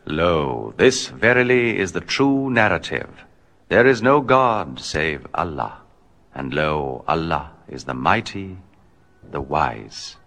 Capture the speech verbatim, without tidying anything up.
Lo, this verily is the true narrative. There is no God save Allah. And lo, Allah is the mighty, the wise.